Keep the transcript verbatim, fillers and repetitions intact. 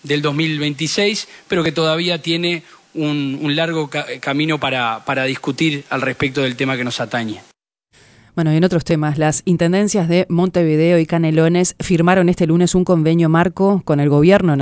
del dos mil veintiséis, pero que todavía tiene un, un largo ca camino para, para discutir al respecto del tema que nos atañe. Bueno, y en otros temas, las intendencias de Montevideo y Canelones firmaron este lunes un convenio marco con el gobierno